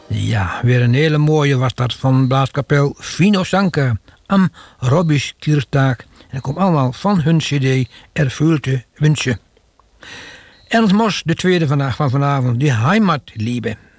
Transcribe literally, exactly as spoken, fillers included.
Ja, weer een hele mooie was dat van blaaskapel Fino Sanka am Robbisch Kiertaak. En dat komt allemaal van hun cd Erfüllte Wünsche. Ernst Mos, de tweede vandaag van vanavond, die Heimatliebe.